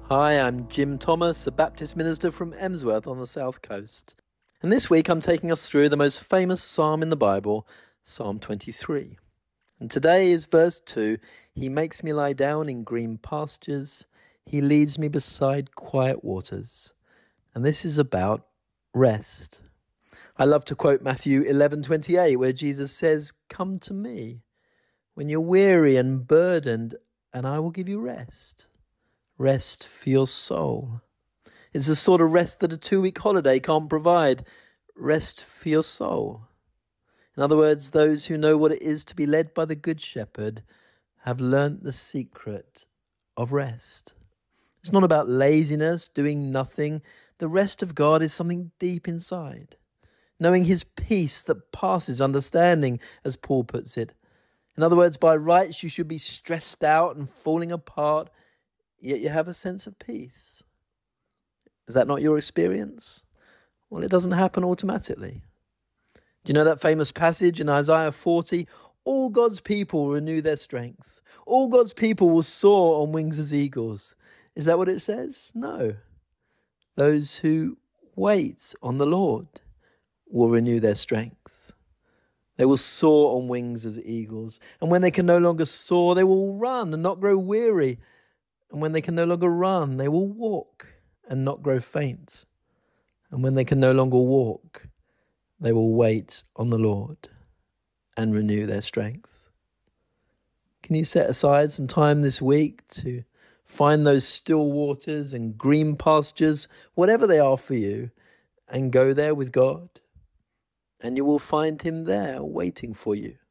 Hi, I'm Jim Thomas, a Baptist minister from Emsworth on the south coast. And this week I'm taking us through the most famous psalm in the Bible, Psalm 23. And today is verse 2. He makes me lie down in green pastures. He leads me beside quiet waters. And this is about rest. I love to quote Matthew 11:28, where Jesus says, "Come to me when you're weary and burdened, and I will give you rest." Rest for your soul. It's the sort of rest that a 2-week holiday can't provide. Rest for your soul. In other words, those who know what it is to be led by the Good Shepherd have learnt the secret of rest. It's not about laziness, doing nothing. The rest of God is something deep inside. Knowing his peace that passes understanding, as Paul puts it. In other words, by rights you should be stressed out and falling apart, yet you have a sense of peace. Is that not your experience? Well, it doesn't happen automatically. Do you know that famous passage in Isaiah 40? All God's people will renew their strength. All God's people will soar on wings as eagles. Is that what it says? No. Those who wait on the Lord will renew their strength. They will soar on wings as eagles. And when they can no longer soar, they will run and not grow weary. And when they can no longer run, they will walk and not grow faint. And when they can no longer walk, they will wait on the Lord and renew their strength. Can you set aside some time this week to find those still waters and green pastures, whatever they are for you, and go there with God? And you will find him there waiting for you.